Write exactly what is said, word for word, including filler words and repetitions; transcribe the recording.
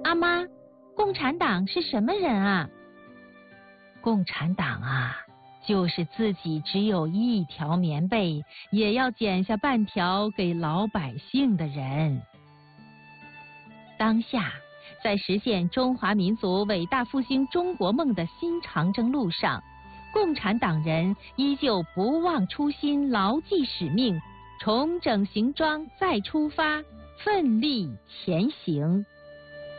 阿妈，共产党是什么人啊？ 共产党啊，就是自己只有一条棉被，也要剪下半条给老百姓的人。当下，在实现中华民族伟大复兴中国梦的新长征路上，共产党人依旧不忘初心，牢记使命，重整行装再出发，奋力前行。